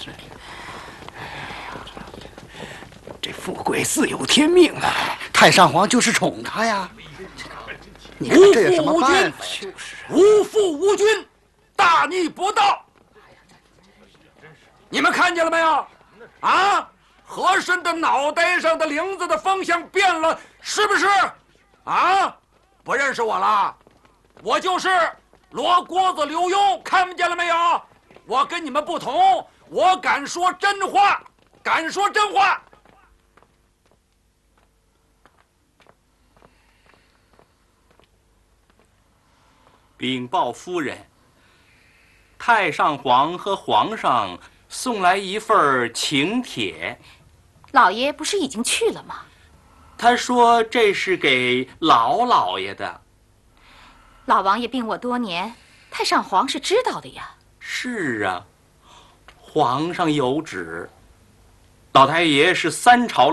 这富贵自有天命啊！太上皇就是宠他呀。你看这有什么办法呀？ 无父无君，大逆不道！你们看见了没有？啊，和珅的脑袋上的铃子的方向变了，是不是？啊，不认识我了？我就是罗锅子刘墉，看不见了没有？我跟你们不同，我敢说真话，敢说真话。 禀报夫人，太上皇和皇上送来一份请帖。 老爷不是已经去了吗？ 他说这是给老老爷的。 老王爷病卧多年，太上皇是知道的呀。 是啊，皇上有旨，老太爷是3朝